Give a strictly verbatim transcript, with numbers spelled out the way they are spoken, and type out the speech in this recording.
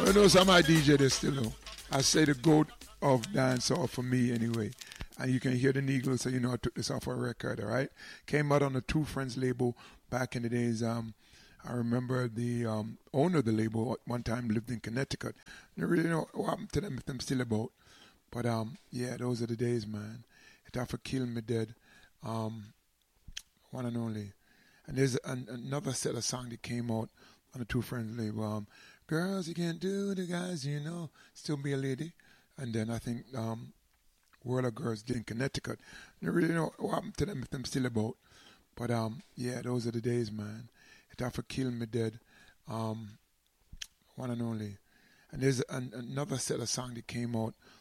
I know some of my D J they still know. I say the goat of dancehall for me anyway. And you can hear the Neagles, so you know I took this off a record, all right? Came out on the Two Friends label back in the days. Um, I remember the um, owner of the label at one time lived in Connecticut. I don't really know what happened to them if them still about. But um, yeah, those are the days, man. It have to kill me dead. Um, one and only. And there's an, another set of song that came out on the Two Friends label. Um, Girls, you can't do the guys, you know, still be a lady. And then I think um, World of Girls did in Connecticut. I don't really know what happened to them if them still about. But um, yeah, those are the days, man. It have to kill me dead. Um, one and only. And there's an, another set of song that came out